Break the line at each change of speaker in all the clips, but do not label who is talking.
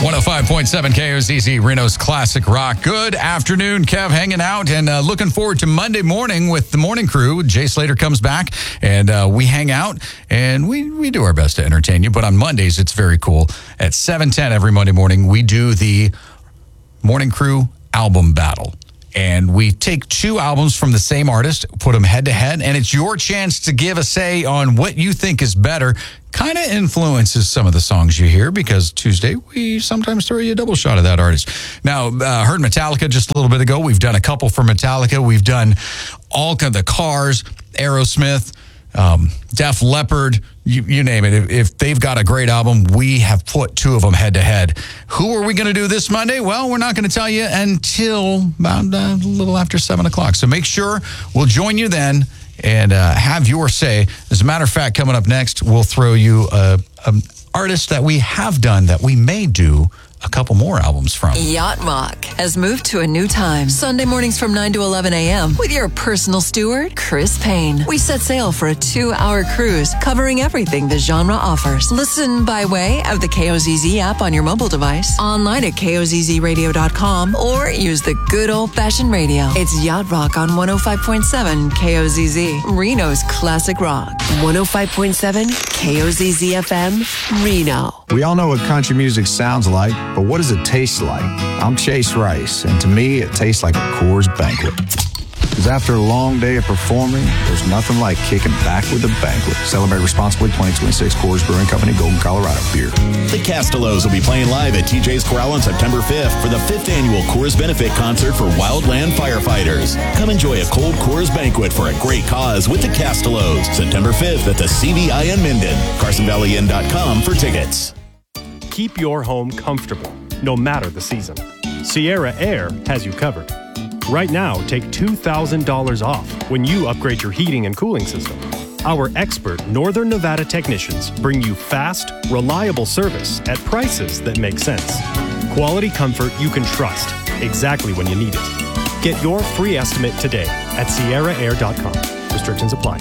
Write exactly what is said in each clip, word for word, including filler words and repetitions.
one oh five point seven K O Z Z, Reno's Classic Rock. Good afternoon, Kev, hanging out and uh, looking forward to Monday morning with the morning crew. Jay Slater comes back and uh, we hang out and we, we do our best to entertain you. But on Mondays, it's very cool. At seven ten every Monday morning, we do the morning crew album battle. And we take two albums from the same artist, put them head to head, and it's your chance to give a say on what you think is better. Kind of influences some of the songs you hear because Tuesday we sometimes throw you a double shot of that artist. Now, uh, heard Metallica just a little bit ago. We've done a couple for Metallica. We've done all kind of the Cars, Aerosmith, um, Def Leppard, you, you name it. If, if they've got a great album, we have put two of them head to head. Who are we going to do this Monday? Well, we're not going to tell you until about uh, a little after seven o'clock. So make sure we'll join you then and uh, have your say. As a matter of fact, coming up next, we'll throw you a, a artist that we have done that we may do a couple more albums from.
Yacht Rock has moved to a new time. Sunday mornings from nine to eleven a.m. with your personal steward, Chris Payne. We set sail for a two-hour cruise covering everything the genre offers. Listen by way of the K O Z Z app on your mobile device, online at K O Z Z radio dot com, or use the good old-fashioned radio. It's Yacht Rock on one oh five point seven K O Z Z, Reno's Classic Rock. one oh five point seven K O Z Z F M, Reno.
We all know what country music sounds like, but what does it taste like? I'm Chase Rice, and to me, it tastes like a Coors Banquet. Because after a long day of performing, there's nothing like kicking back with a banquet. Celebrate responsibly. twenty twenty-six Coors Brewing Company, Golden, Colorado beer.
The Castellos will be playing live at T J's Corral on September fifth for the fifth annual Coors Benefit Concert for Wildland Firefighters. Come enjoy a cold Coors Banquet for a great cause with the Castellos. September fifth at the C V I in Minden. Carson Valley Inn dot com for tickets.
Keep your home comfortable, no matter the season. Sierra Air has you covered. Right now, take two thousand dollars off when you upgrade your heating and cooling system. Our expert Northern Nevada technicians bring you fast, reliable service at prices that make sense. Quality comfort you can trust exactly when you need it. Get your free estimate today at sierra air dot com. Restrictions apply.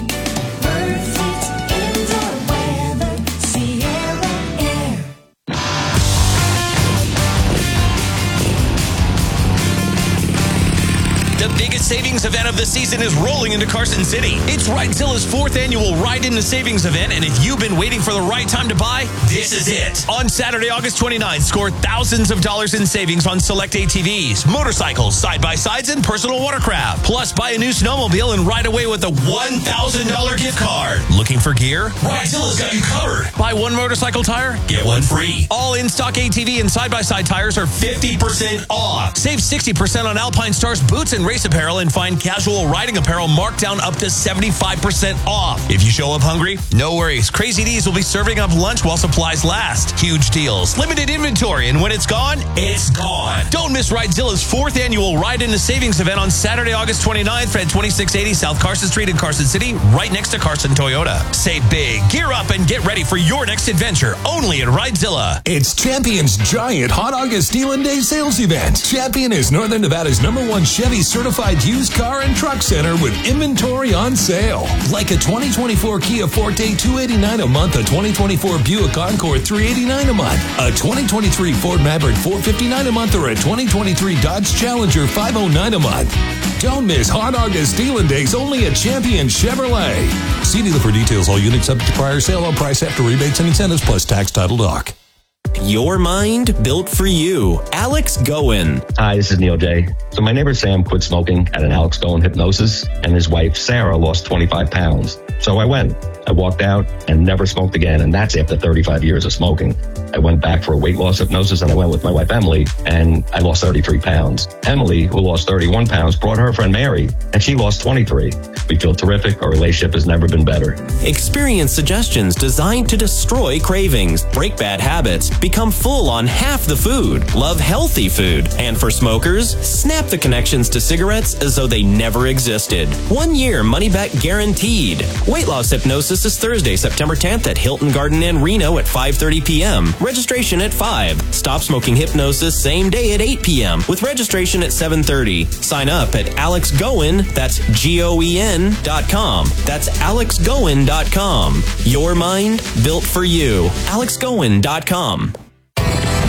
The biggest savings event of the season is rolling into Carson City. It's Ridezilla's fourth annual Ride Into Savings event, and if you've been waiting for the right time to buy, this is it. On Saturday, August twenty-ninth, score thousands of dollars in savings on select A T Vs, motorcycles, side-by-sides, and personal watercraft. Plus, buy a new snowmobile and ride away with a one thousand dollars gift card. Looking for gear? Ridezilla's got you covered. Buy one motorcycle tire, get one free. All in-stock A T V and side-by-side tires are fifty percent off. Save sixty percent on Alpine Stars boots and race apparel, and find casual riding apparel marked down up to seventy-five percent off. If you show up hungry, no worries. Crazy D's will be serving up lunch while supplies last. Huge deals, limited inventory, and when it's gone, it's gone. Don't miss Ridezilla's fourth annual Ride Into Savings event on Saturday, August twenty-ninth at twenty-six eighty South Carson Street in Carson City, right next to Carson Toyota. Save big, gear up, and get ready for your next adventure, only at Ridezilla.
It's Champion's giant Hot August Deal Day sales event. Champion is Northern Nevada's number one Chevy certified used car and truck center with inventory on sale. Like a twenty twenty-four Kia Forte two eighty-nine a month, a twenty twenty-four Buick Encore three eighty-nine a month, a twenty twenty-three Ford Maverick four fifty-nine a month, or a twenty twenty-three Dodge Challenger five oh nine a month. Don't miss Hot August Deal Days only at Champion Chevrolet. See dealer for details. All units subject to prior sale on price after rebates and incentives plus tax title doc.
Your mind built for you. Alex Goen.
Hi, this is Neil J. So my neighbor Sam quit smoking at an Alex Goen hypnosis, and his wife Sarah lost twenty-five pounds. So I went. I walked out and never smoked again, and that's after thirty-five years of smoking. I went back for a weight loss hypnosis, and I went with my wife Emily, and I lost thirty-three pounds. Emily, who lost thirty-one pounds, brought her friend Mary, and she lost twenty-three. We feel terrific. Our relationship has never been better.
Experience suggestions designed to destroy cravings, break bad habits, become full on half the food, love healthy food, and for smokers, snap the connections to cigarettes as though they never existed. One year money back guaranteed. Weight loss hypnosis is Thursday, September tenth at Hilton Garden Inn, Reno at five thirty p.m. Registration at five. Stop smoking hypnosis same day at eight p.m. with registration at seven thirty. Sign up at Alex Goen, that's G O E N dot com. That's alex goen dot com. Your mind built for you. alex goen dot com.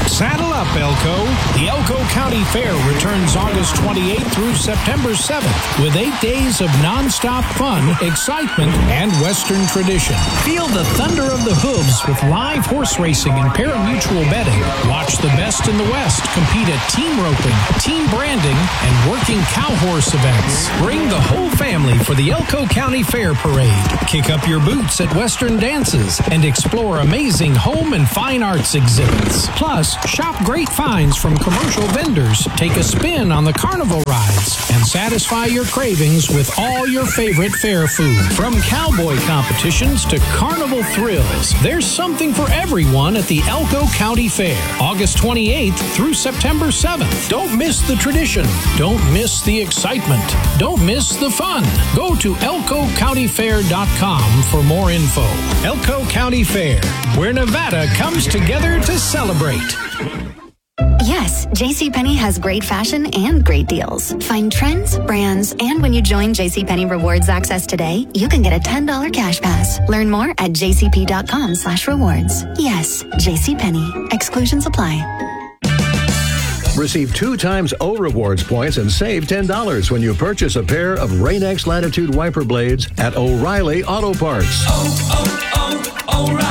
Saddle up, Elko. The Elko County Fair returns August twenty-eighth through September seventh with eight days of nonstop fun, excitement, and Western tradition. Feel the thunder of the hooves with live horse racing and pari-mutuel betting. Watch the best in the West compete at team roping, team branding, and working cow horse events. Bring the whole family for the Elko County Fair Parade. Kick up your boots at Western dances and explore amazing home and fine arts exhibits. Plus, shop great finds from commercial vendors, take a spin on the carnival rides, and satisfy your cravings with all your favorite fair food. From cowboy competitions to carnival thrills, there's something for everyone at the Elko County Fair, August twenty-eighth through September seventh. Don't miss the tradition. Don't miss the excitement. Don't miss the fun. Go to elko county fair dot com for more info. Elko County Fair, where Nevada comes together to celebrate.
Yes, JCPenney has great fashion and great deals. Find trends, brands, and when you join JCPenney Rewards Access today, you can get a ten dollars cash pass. Learn more at jcp.com slash rewards. Yes, JCPenney. Exclusions apply.
Receive two times O Rewards points and save ten dollars when you purchase a pair of Rain-X Latitude wiper blades at O'Reilly Auto Parts.
Oh,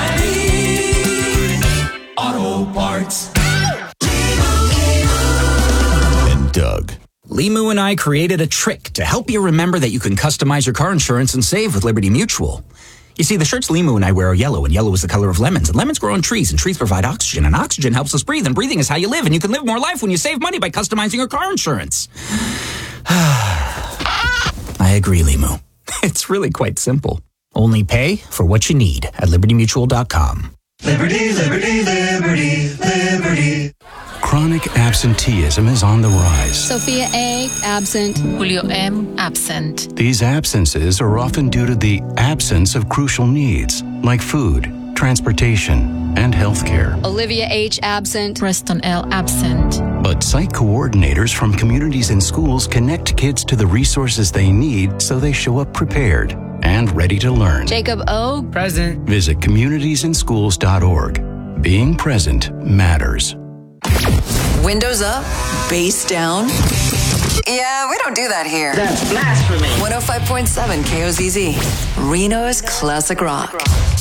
oh, oh, O'Reilly Auto Parts.
And Doug. Limu and I created a trick to help you remember that you can customize your car insurance and save with Liberty Mutual. You see, the shirts Limu and I wear are yellow, and yellow is the color of lemons. And lemons grow on trees, and trees provide oxygen, and oxygen helps us breathe, and breathing is how you live. And you can live more life when you save money by customizing your car insurance. I agree, Limu. It's really quite simple. Only pay for what you need at liberty mutual dot com.
Liberty, liberty, liberty, liberty.
Chronic absenteeism is on the rise.
Sophia A, absent.
Julio M, absent.
These absences are often due to the absence of crucial needs like food, transportation, and healthcare.
Olivia H, absent.
Preston L, absent.
But site coordinators from communities and schools connect kids to the resources they need so they show up prepared and ready to learn.
Jacob O,
present.
Visit communities in schools dot org. Being present matters.
Windows up, bass down. Yeah, we don't do that here.
That's blasphemy.
one oh five point seven K O Z Z, Reno's Classic Rock.